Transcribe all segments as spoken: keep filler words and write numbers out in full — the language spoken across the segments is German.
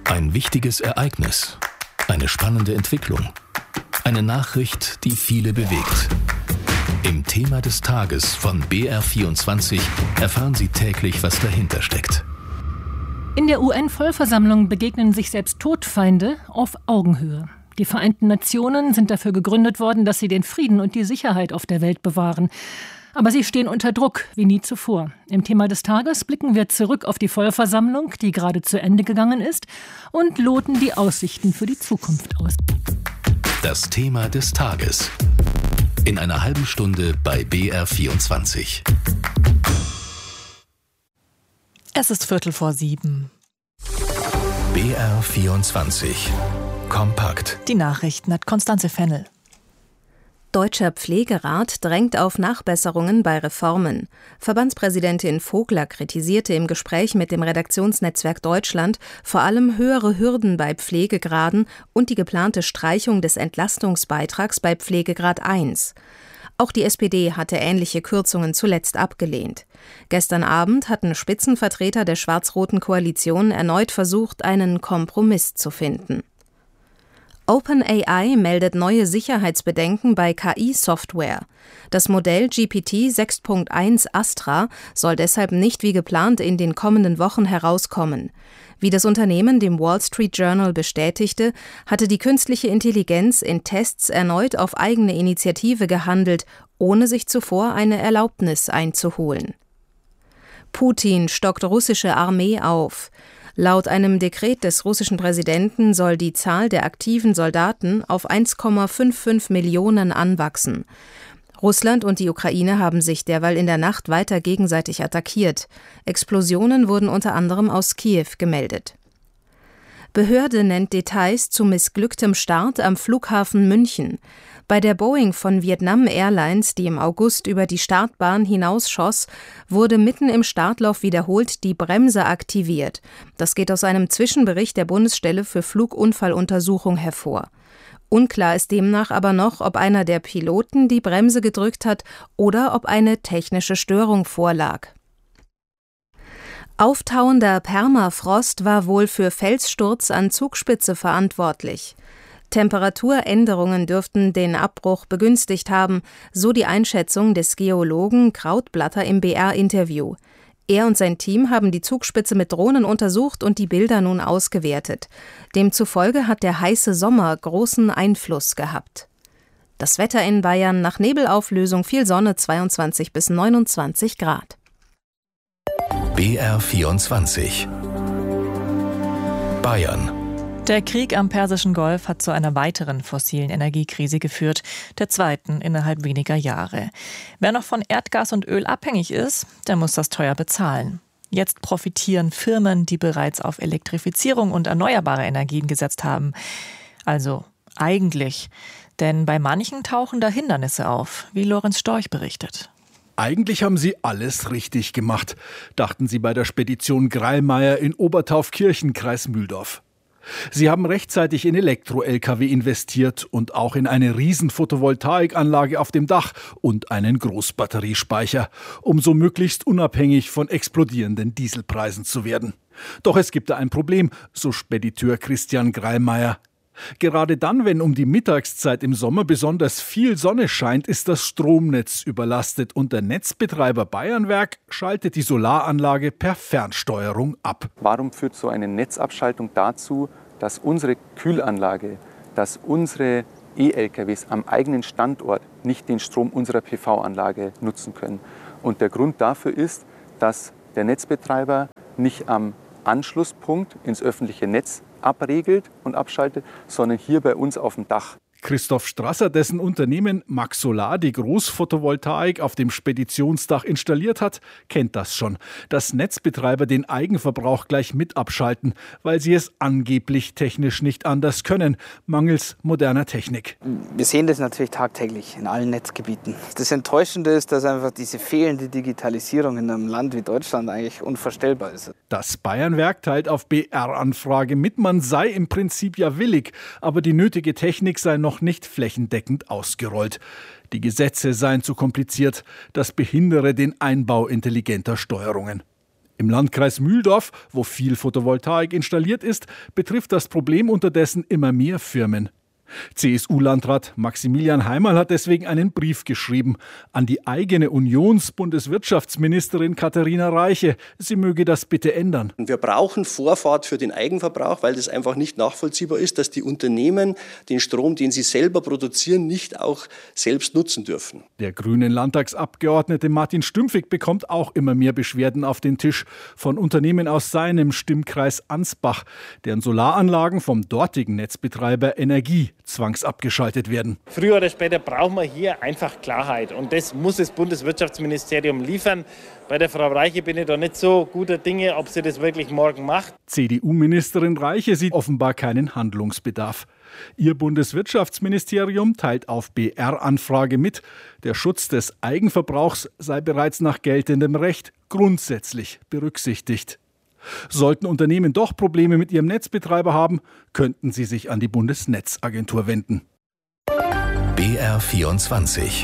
Ein wichtiges Ereignis, eine spannende Entwicklung, eine Nachricht, die viele bewegt. Im Thema des Tages von B R vierundzwanzig erfahren Sie täglich, was dahinter steckt. In der U N-Vollversammlung begegnen sich selbst Todfeinde auf Augenhöhe. Die Vereinten Nationen sind dafür gegründet worden, dass sie den Frieden und die Sicherheit auf der Welt bewahren. Aber sie stehen unter Druck wie nie zuvor. Im Thema des Tages blicken wir zurück auf die Vollversammlung, die gerade zu Ende gegangen ist, und loten die Aussichten für die Zukunft aus. Das Thema des Tages. In einer halben Stunde bei B R vierundzwanzig. Es ist Viertel vor sieben. B R vierundzwanzig. Kompakt. Die Nachrichten hat Konstanze Fennel. Deutscher Pflegerat drängt auf Nachbesserungen bei Reformen. Verbandspräsidentin Vogler kritisierte im Gespräch mit dem Redaktionsnetzwerk Deutschland vor allem höhere Hürden bei Pflegegraden und die geplante Streichung des Entlastungsbeitrags bei Pflegegrad eins. Auch die S P D hatte ähnliche Kürzungen zuletzt abgelehnt. Gestern Abend hatten Spitzenvertreter der schwarz-roten Koalition erneut versucht, einen Kompromiss zu finden. OpenAI meldet neue Sicherheitsbedenken bei K I-Software. Das Modell G P T sechs Punkt eins Astra soll deshalb nicht wie geplant in den kommenden Wochen herauskommen. Wie das Unternehmen dem Wall Street Journal bestätigte, hatte die künstliche Intelligenz in Tests erneut auf eigene Initiative gehandelt, ohne sich zuvor eine Erlaubnis einzuholen. Putin stockt russische Armee auf. Laut einem Dekret des russischen Präsidenten soll die Zahl der aktiven Soldaten auf eins Komma fünfundfünfzig Millionen anwachsen. Russland und die Ukraine haben sich derweil in der Nacht weiter gegenseitig attackiert. Explosionen wurden unter anderem aus Kiew gemeldet. Behörde nennt Details zu missglücktem Start am Flughafen München. Bei der Boeing von Vietnam Airlines, die im August über die Startbahn hinausschoss, wurde mitten im Startlauf wiederholt die Bremse aktiviert. Das geht aus einem Zwischenbericht der Bundesstelle für Flugunfalluntersuchung hervor. Unklar ist demnach aber noch, ob einer der Piloten die Bremse gedrückt hat oder ob eine technische Störung vorlag. Auftauender Permafrost war wohl für Felssturz an Zugspitze verantwortlich. Temperaturänderungen dürften den Abbruch begünstigt haben, so die Einschätzung des Geologen Krautblatter im B R-Interview. Er und sein Team haben die Zugspitze mit Drohnen untersucht und die Bilder nun ausgewertet. Demzufolge hat der heiße Sommer großen Einfluss gehabt. Das Wetter in Bayern: nach Nebelauflösung viel Sonne, zweiundzwanzig bis neunundzwanzig Grad. B R vierundzwanzig. Bayern. Der Krieg am Persischen Golf hat zu einer weiteren fossilen Energiekrise geführt, der zweiten innerhalb weniger Jahre. Wer noch von Erdgas und Öl abhängig ist, der muss das teuer bezahlen. Jetzt profitieren Firmen, die bereits auf Elektrifizierung und erneuerbare Energien gesetzt haben. Also eigentlich. Denn bei manchen tauchen da Hindernisse auf, wie Lorenz Storch berichtet. Eigentlich haben sie alles richtig gemacht, dachten sie bei der Spedition Greilmeier in Obertaufkirchen, Kreis Mühldorf. Sie haben rechtzeitig in Elektro-L K W investiert und auch in eine riesen Photovoltaikanlage auf dem Dach und einen Großbatteriespeicher, um so möglichst unabhängig von explodierenden Dieselpreisen zu werden. Doch es gibt da ein Problem, so Spediteur Christian Greilmeier. Gerade dann, wenn um die Mittagszeit im Sommer besonders viel Sonne scheint, ist das Stromnetz überlastet und der Netzbetreiber Bayernwerk schaltet die Solaranlage per Fernsteuerung ab. Warum führt so eine Netzabschaltung dazu, dass unsere Kühlanlage, dass unsere E-L K Ws am eigenen Standort nicht den Strom unserer P V-Anlage nutzen können? Und der Grund dafür ist, dass der Netzbetreiber nicht am Anschlusspunkt ins öffentliche Netz abregelt und abschaltet, sondern hier bei uns auf dem Dach. Christoph Strasser, dessen Unternehmen Max Solar die Großphotovoltaik auf dem Speditionsdach installiert hat, kennt das schon. Dass Netzbetreiber den Eigenverbrauch gleich mit abschalten, weil sie es angeblich technisch nicht anders können, mangels moderner Technik. Wir sehen das natürlich tagtäglich in allen Netzgebieten. Das Enttäuschende ist, dass einfach diese fehlende Digitalisierung in einem Land wie Deutschland eigentlich unvorstellbar ist. Das Bayernwerk teilt auf B R-Anfrage mit, man sei im Prinzip ja willig, aber die nötige Technik sei noch noch nicht flächendeckend ausgerollt. Die Gesetze seien zu kompliziert, das behindere den Einbau intelligenter Steuerungen. Im Landkreis Mühldorf, wo viel Photovoltaik installiert ist, betrifft das Problem unterdessen immer mehr Firmen. C S U-Landrat Maximilian Heimerl hat deswegen einen Brief geschrieben an die eigene Unionsbundeswirtschaftsministerin Katharina Reiche. Sie möge das bitte ändern. Wir brauchen Vorfahrt für den Eigenverbrauch, weil es einfach nicht nachvollziehbar ist, dass die Unternehmen den Strom, den sie selber produzieren, nicht auch selbst nutzen dürfen. Der grünen Landtagsabgeordnete Martin Stümpfig bekommt auch immer mehr Beschwerden auf den Tisch von Unternehmen aus seinem Stimmkreis Ansbach, deren Solaranlagen vom dortigen Netzbetreiber Energie zwangsabgeschaltet werden. Früher oder später brauchen wir hier einfach Klarheit und das muss das Bundeswirtschaftsministerium liefern. Bei der Frau Reiche bin ich da nicht so guter Dinge, ob sie das wirklich morgen macht. C D U-Ministerin Reiche sieht offenbar keinen Handlungsbedarf. Ihr Bundeswirtschaftsministerium teilt auf B R-Anfrage mit, der Schutz des Eigenverbrauchs sei bereits nach geltendem Recht grundsätzlich berücksichtigt. Sollten Unternehmen doch Probleme mit ihrem Netzbetreiber haben, könnten sie sich an die Bundesnetzagentur wenden. B R vierundzwanzig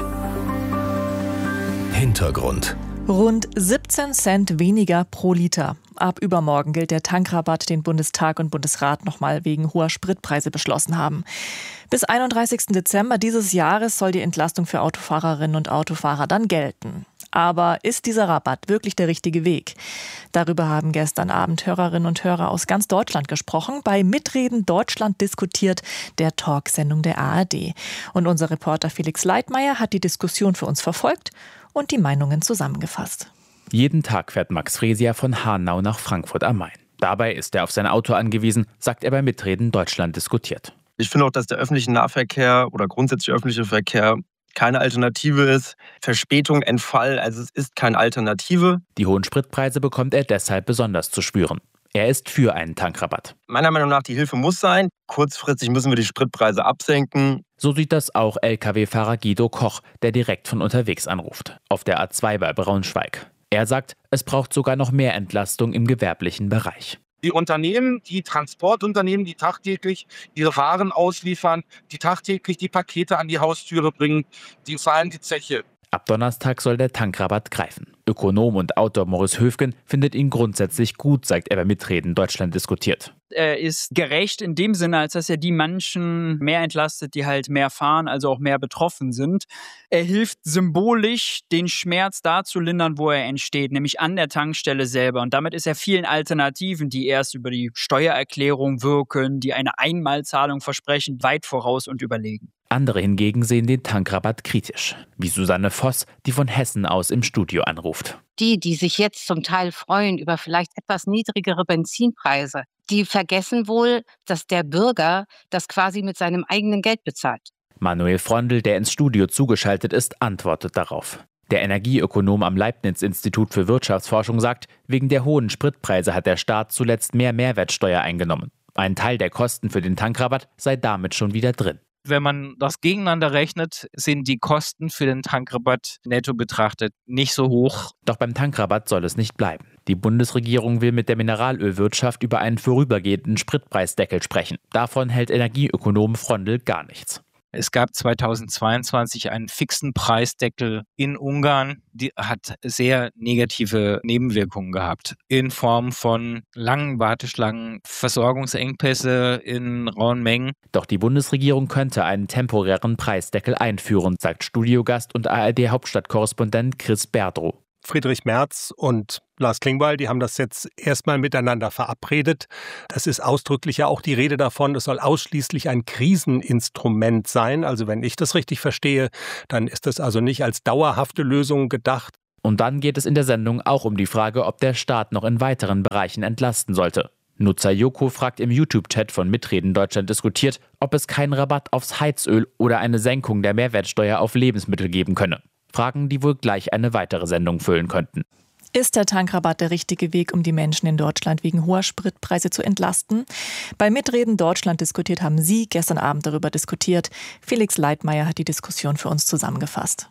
Hintergrund. Rund siebzehn Cent weniger pro Liter. Ab übermorgen gilt der Tankrabatt, den Bundestag und Bundesrat nochmal wegen hoher Spritpreise beschlossen haben. Bis einunddreißigsten Dezember dieses Jahres soll die Entlastung für Autofahrerinnen und Autofahrer dann gelten. Aber ist dieser Rabatt wirklich der richtige Weg? Darüber haben gestern Abend Hörerinnen und Hörer aus ganz Deutschland gesprochen. Bei Mitreden Deutschland diskutiert, der Talksendung der A R D. Und unser Reporter Felix Leitmeier hat die Diskussion für uns verfolgt und die Meinungen zusammengefasst. Jeden Tag fährt Max Fresier von Hanau nach Frankfurt am Main. Dabei ist er auf sein Auto angewiesen, sagt er bei Mitreden Deutschland diskutiert. Ich finde auch, dass der öffentliche Nahverkehr oder grundsätzlich öffentliche Verkehr keine Alternative ist. Verspätung, Entfall, also es ist keine Alternative. Die hohen Spritpreise bekommt er deshalb besonders zu spüren. Er ist für einen Tankrabatt. Meiner Meinung nach, die Hilfe muss sein. Kurzfristig müssen wir die Spritpreise absenken. So sieht das auch L K W-Fahrer Guido Koch, der direkt von unterwegs anruft, auf der A zwei bei Braunschweig. Er sagt, es braucht sogar noch mehr Entlastung im gewerblichen Bereich. Die Unternehmen, die Transportunternehmen, die tagtäglich ihre Waren ausliefern, die tagtäglich die Pakete an die Haustüre bringen, die zahlen die Zeche. Ab Donnerstag soll der Tankrabatt greifen. Ökonom und Autor Morris Höfgen findet ihn grundsätzlich gut, sagt er bei Mitreden Deutschland diskutiert. Er ist gerecht in dem Sinne, als dass er die Menschen mehr entlastet, die halt mehr fahren, also auch mehr betroffen sind. Er hilft symbolisch, den Schmerz da zu lindern, wo er entsteht, nämlich an der Tankstelle selber. Und damit ist er vielen Alternativen, die erst über die Steuererklärung wirken, die eine Einmalzahlung versprechen, weit voraus und überlegen. Andere hingegen sehen den Tankrabatt kritisch, wie Susanne Voss, die von Hessen aus im Studio anruft. Die, die sich jetzt zum Teil freuen über vielleicht etwas niedrigere Benzinpreise, die vergessen wohl, dass der Bürger das quasi mit seinem eigenen Geld bezahlt. Manuel Frondl, der ins Studio zugeschaltet ist, antwortet darauf. Der Energieökonom am Leibniz-Institut für Wirtschaftsforschung sagt, wegen der hohen Spritpreise hat der Staat zuletzt mehr Mehrwertsteuer eingenommen. Ein Teil der Kosten für den Tankrabatt sei damit schon wieder drin. Wenn man das gegeneinander rechnet, sind die Kosten für den Tankrabatt netto betrachtet nicht so hoch. Doch beim Tankrabatt soll es nicht bleiben. Die Bundesregierung will mit der Mineralölwirtschaft über einen vorübergehenden Spritpreisdeckel sprechen. Davon hält Energieökonom Frondl gar nichts. Es gab zweitausendzweiundzwanzig einen fixen Preisdeckel in Ungarn. Die hat sehr negative Nebenwirkungen gehabt. In Form von langen Warteschlangen, Versorgungsengpässe in rauen Mengen. Doch die Bundesregierung könnte einen temporären Preisdeckel einführen, sagt Studiogast und A R D-Hauptstadtkorrespondent Chris Berdrow. Friedrich Merz und Lars Klingbeil, die haben das jetzt erstmal miteinander verabredet. Das ist ausdrücklich ja auch die Rede davon, es soll ausschließlich ein Kriseninstrument sein. Also wenn ich das richtig verstehe, dann ist das also nicht als dauerhafte Lösung gedacht. Und dann geht es in der Sendung auch um die Frage, ob der Staat noch in weiteren Bereichen entlasten sollte. Nutzer Joko fragt im YouTube-Chat von Mitreden Deutschland diskutiert, ob es keinen Rabatt aufs Heizöl oder eine Senkung der Mehrwertsteuer auf Lebensmittel geben könne. Fragen, die wohl gleich eine weitere Sendung füllen könnten. Ist der Tankrabatt der richtige Weg, um die Menschen in Deutschland wegen hoher Spritpreise zu entlasten? Bei Mitreden Deutschland diskutiert haben Sie gestern Abend darüber diskutiert. Felix Leitmeier hat die Diskussion für uns zusammengefasst.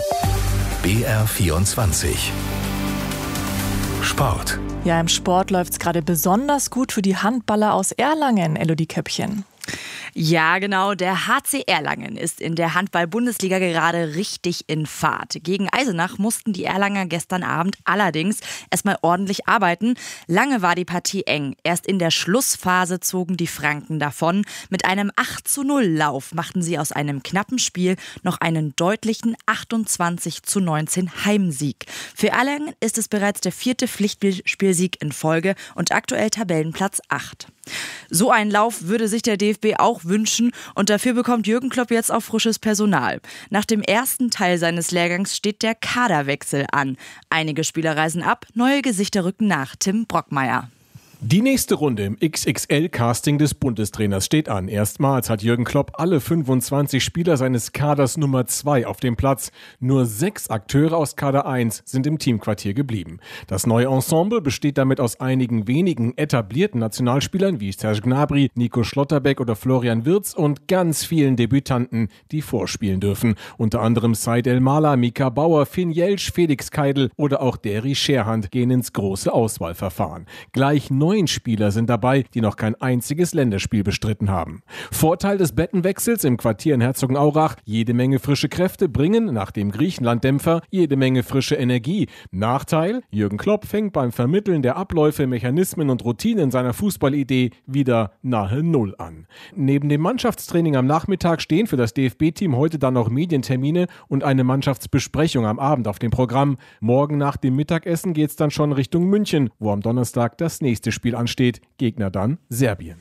B R vierundzwanzig Sport. Ja, im Sport läuft es gerade besonders gut für die Handballer aus Erlangen, Elodie Köppchen. Ja, genau. Der H C Erlangen ist in der Handball-Bundesliga gerade richtig in Fahrt. Gegen Eisenach mussten die Erlanger gestern Abend allerdings erstmal ordentlich arbeiten. Lange war die Partie eng. Erst in der Schlussphase zogen die Franken davon. Mit einem acht zu null Lauf machten sie aus einem knappen Spiel noch einen deutlichen achtundzwanzig zu neunzehn Heimsieg. Für Erlangen ist es bereits der vierte Pflichtspielsieg in Folge und aktuell Tabellenplatz acht. So einen Lauf würde sich der D F B auch wünschen und dafür bekommt Jürgen Klopp jetzt auch frisches Personal. Nach dem ersten Teil seines Lehrgangs steht der Kaderwechsel an. Einige Spieler reisen ab, neue Gesichter rücken nach. Tim Brockmeier. Die nächste Runde im X X L-Casting des Bundestrainers steht an. Erstmals hat Jürgen Klopp alle fünfundzwanzig Spieler seines Kaders Nummer zwei auf dem Platz. Nur sechs Akteure aus Kader eins sind im Teamquartier geblieben. Das neue Ensemble besteht damit aus einigen wenigen etablierten Nationalspielern wie Serge Gnabry, Nico Schlotterbeck oder Florian Wirtz und ganz vielen Debütanten, die vorspielen dürfen. Unter anderem Said El-Mala, Mika Bauer, Finn Jelsch, Felix Keidel oder auch Derry Scherhand gehen ins große Auswahlverfahren. Gleich neun Spieler sind dabei, die noch kein einziges Länderspiel bestritten haben. Vorteil des Bettenwechsels im Quartier in Herzogenaurach: jede Menge frische Kräfte bringen, nach dem Griechenland-Dämpfer, jede Menge frische Energie. Nachteil: Jürgen Klopp fängt beim Vermitteln der Abläufe, Mechanismen und Routinen seiner Fußballidee wieder nahe Null an. Neben dem Mannschaftstraining am Nachmittag stehen für das D F B-Team heute dann noch Medientermine und eine Mannschaftsbesprechung am Abend auf dem Programm. Morgen nach dem Mittagessen geht's dann schon Richtung München, wo am Donnerstag das nächste Spiel ansteht. Gegner dann Serbien.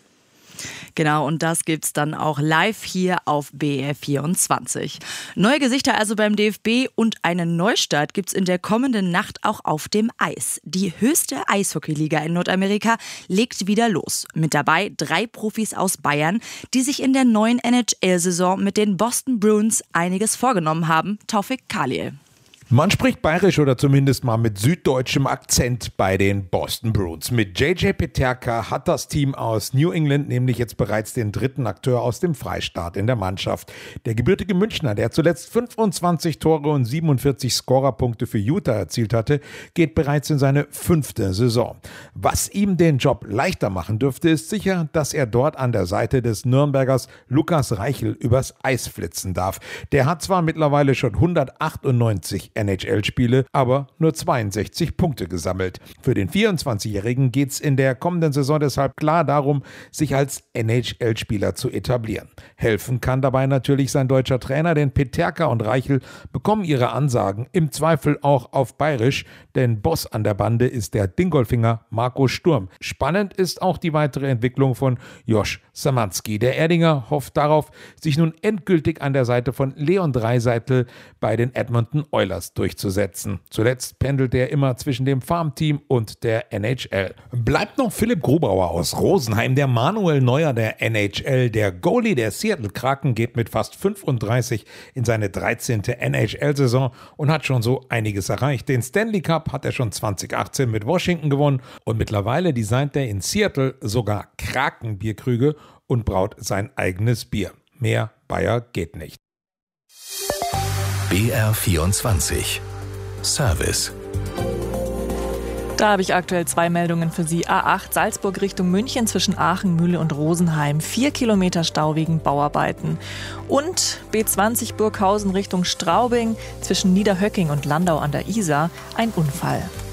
Genau, und das gibt's dann auch live hier auf B R vierundzwanzig. Neue Gesichter also beim D F B und einen Neustart gibt's in der kommenden Nacht auch auf dem Eis. Die höchste Eishockeyliga in Nordamerika legt wieder los. Mit dabei drei Profis aus Bayern, die sich in der neuen N H L-Saison mit den Boston Bruins einiges vorgenommen haben. Taufik Khalil. Man spricht bayerisch oder zumindest mal mit süddeutschem Akzent bei den Boston Bruins. Mit J J Peterka hat das Team aus New England nämlich jetzt bereits den dritten Akteur aus dem Freistaat in der Mannschaft. Der gebürtige Münchner, der zuletzt fünfundzwanzig Tore und siebenundvierzig Scorerpunkte für Utah erzielt hatte, geht bereits in seine fünfte Saison. Was ihm den Job leichter machen dürfte, ist sicher, dass er dort an der Seite des Nürnbergers Lukas Reichel übers Eis flitzen darf. Der hat zwar mittlerweile schon hundertachtundneunzig N H L-Spiele, aber nur zweiundsechzig Punkte gesammelt. Für den vierundzwanzigjährigen geht es in der kommenden Saison deshalb klar darum, sich als N H L-Spieler zu etablieren. Helfen kann dabei natürlich sein deutscher Trainer, denn Peterka und Reichel bekommen ihre Ansagen im Zweifel auch auf Bayerisch, denn Boss an der Bande ist der Dingolfinger Marco Sturm. Spannend ist auch die weitere Entwicklung von Josh Szymanski. Der Erdinger hofft darauf, sich nun endgültig an der Seite von Leon Draisaitl bei den Edmonton Oilers durchzusetzen. Zuletzt pendelt er immer zwischen dem Farmteam und der N H L. Bleibt noch Philipp Grubauer aus Rosenheim, der Manuel Neuer der N H L. Der Goalie der Seattle Kraken geht mit fast fünfunddreißig in seine dreizehnte N H L-Saison und hat schon so einiges erreicht. Den Stanley Cup hat er schon zwanzig achtzehn mit Washington gewonnen und mittlerweile designt er in Seattle sogar Krakenbierkrüge und braut sein eigenes Bier. Mehr Bayer geht nicht. B R vierundzwanzig Service. Da habe ich aktuell zwei Meldungen für Sie. A acht Salzburg Richtung München zwischen Aachen, Mühle und Rosenheim. Vier Kilometer Stau wegen Bauarbeiten. Und B zwanzig Burghausen Richtung Straubing zwischen Niederhöcking und Landau an der Isar. Ein Unfall.